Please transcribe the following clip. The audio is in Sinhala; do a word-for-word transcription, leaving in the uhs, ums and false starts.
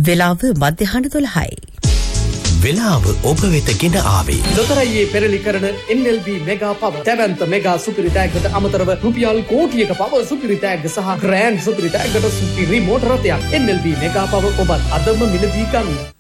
වෙලාව මධ්‍යහන දොළහයි. වෙලාව ඔබ වෙත ගෙන ආවේ ලොතරැයියේ පෙරලි කරන එන් එල් බී මෙගා පවර් දැවැන්ත මෙගා සුපිරි ටැග්ගට අමතරව රුපියල් කෝටියක පවර් සුපිරි ටැග්ග සහ ග්‍රෑන්ඩ් සුපිරි ටැග්ගට සුපිරි මෝටර රථයක් එන් එල් බී මෙගා පවර් ඔබත් අදම මිලදී ගන්න.